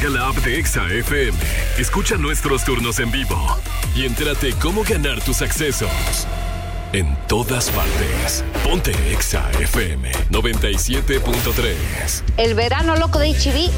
Descarga la app de Exa FM. Escucha nuestros turnos en vivo y entérate cómo ganar tus accesos en todas partes. Ponte Exa FM 97.3. El verano loco de HB